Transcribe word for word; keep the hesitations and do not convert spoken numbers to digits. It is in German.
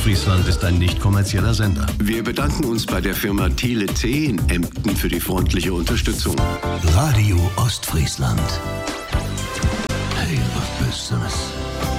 Ostfriesland ist ein nicht kommerzieller Sender. Wir bedanken uns bei der Firma Thiele T in Emden für die freundliche Unterstützung. Radio Ostfriesland. Hey, was Besseres.